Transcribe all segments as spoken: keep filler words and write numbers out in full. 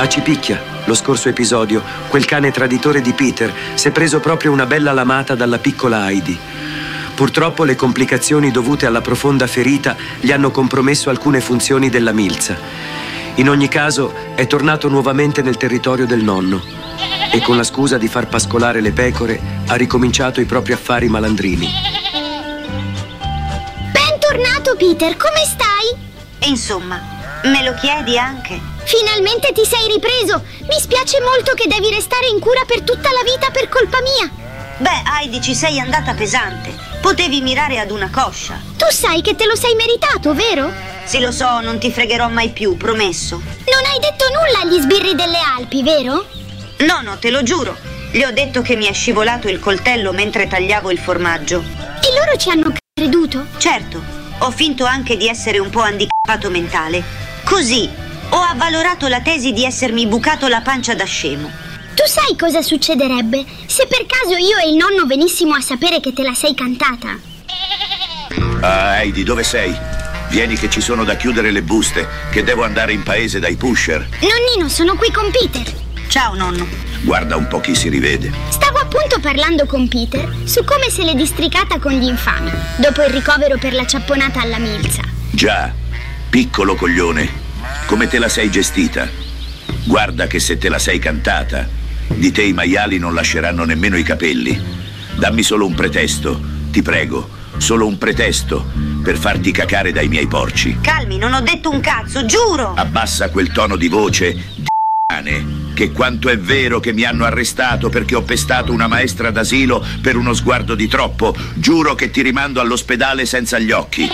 A Cipicchia, lo scorso episodio, quel cane traditore di Peter si è preso proprio una bella lamata dalla piccola Heidi. Purtroppo le complicazioni dovute alla profonda ferita gli hanno compromesso alcune funzioni della milza. In ogni caso è tornato nuovamente nel territorio del nonno e con la scusa di far pascolare le pecore ha ricominciato i propri affari malandrini. Bentornato Peter, come stai? Insomma, me lo chiedi anche? Finalmente ti sei ripreso! Mi spiace molto che devi restare in cura per tutta la vita per colpa mia. Beh, Heidi, ci sei andata pesante. Potevi mirare ad una coscia. Tu sai che te lo sei meritato, vero? Sì, lo so, non ti fregherò mai più, promesso. Non hai detto nulla agli sbirri delle Alpi, vero? No, no, te lo giuro. Gli ho detto che mi è scivolato il coltello mentre tagliavo il formaggio. E loro ci hanno creduto? Certo, ho finto anche di essere un po' handicappato mentale. Così ho avvalorato la tesi di essermi bucato la pancia da scemo. Tu sai cosa succederebbe se per caso io e il nonno venissimo a sapere che te la sei cantata? Ah, Heidi, dove sei? Vieni che ci sono da chiudere le buste, che devo andare in paese dai pusher. Nonnino, sono qui con Peter. Ciao, nonno. Guarda un po' chi si rivede. Stavo appunto parlando con Peter su come se l'è districata con gli infami, dopo il ricovero per la ciapponata alla milza. Già, piccolo coglione, come te la sei gestita? Guarda che se te la sei cantata, di te i maiali non lasceranno nemmeno i capelli. Dammi solo un pretesto, ti prego, solo un pretesto per farti cacare dai miei porci. Calmi, non ho detto un cazzo, giuro. Abbassa quel tono di voce di cane, che quanto è vero che mi hanno arrestato perché ho pestato una maestra d'asilo per uno sguardo di troppo, giuro che ti rimando all'ospedale senza gli occhi.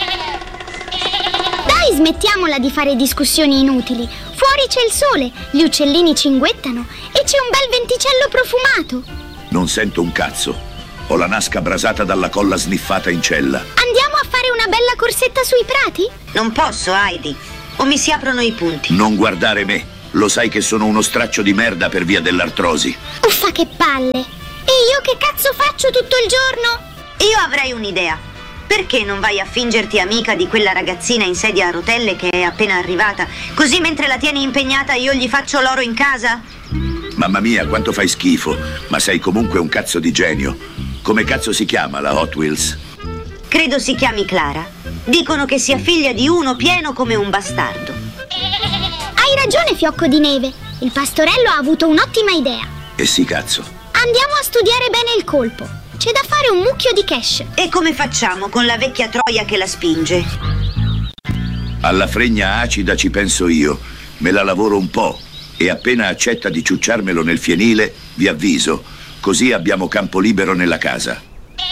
Dai, smettiamola di fare discussioni inutili. Fuori c'è il sole, gli uccellini cinguettano e c'è un bel venticello profumato. Non sento un cazzo. Ho la nasca brasata dalla colla sniffata in cella. Andiamo a fare una bella corsetta sui prati? Non posso, Heidi, o mi si aprono i punti. Non guardare me. Lo sai che sono uno straccio di merda per via dell'artrosi. Uffa, che palle. E io che cazzo faccio tutto il giorno? Io avrei un'idea. Perché non vai a fingerti amica di quella ragazzina in sedia a rotelle che è appena arrivata? Così mentre la tieni impegnata io gli faccio l'oro in casa? Mamma mia, quanto fai schifo. Ma sei comunque un cazzo di genio. Come cazzo si chiama la Hot Wheels? Credo si chiami Clara. Dicono che sia figlia di uno pieno come un bastardo. Hai ragione, Fiocco di Neve. Il pastorello ha avuto un'ottima idea. E sì, cazzo. Andiamo a studiare bene il colpo. C'è da fare un mucchio di cash. E come facciamo con la vecchia troia che la spinge? Alla fregna acida ci penso io. Me la lavoro un po' e appena accetta di ciucciarmelo nel fienile, vi avviso. Così abbiamo campo libero nella casa.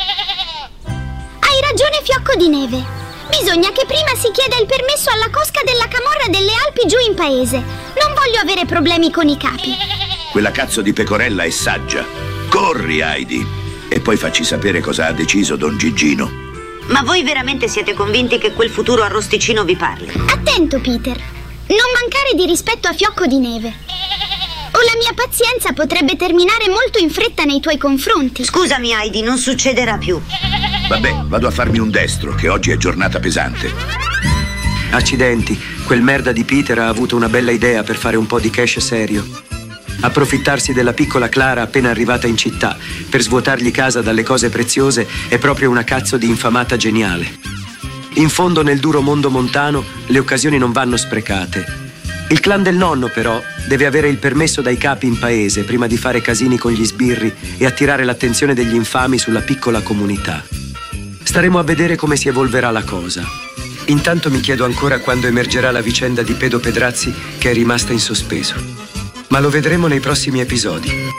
Hai ragione, Fiocco di Neve. Bisogna che prima si chieda il permesso alla cosca della camorra delle Alpi giù in paese. Non voglio avere problemi con i capi. Quella cazzo di pecorella è saggia. Corri, Heidi. E poi facci sapere cosa ha deciso Don Gigino. Ma voi veramente siete convinti che quel futuro arrosticino vi parli? Attento, Peter. Non mancare di rispetto a Fiocco di Neve. O la mia pazienza potrebbe terminare molto in fretta nei tuoi confronti. Scusami, Heidi, non succederà più. Vabbè, vado a farmi un destro, che oggi è giornata pesante. Accidenti, quel merda di Peter ha avuto una bella idea per fare un po' di cash serio. Approfittarsi della piccola Clara appena arrivata in città per svuotargli casa dalle cose preziose è proprio una cazzo di infamata geniale. In fondo, nel duro mondo montano, le occasioni non vanno sprecate. Il clan del nonno, però, deve avere il permesso dai capi in paese prima di fare casini con gli sbirri e attirare l'attenzione degli infami sulla piccola comunità. Staremo a vedere come si evolverà la cosa. Intanto mi chiedo ancora quando emergerà la vicenda di Pedo Pedrazzi che è rimasta in sospeso. Ma lo vedremo nei prossimi episodi.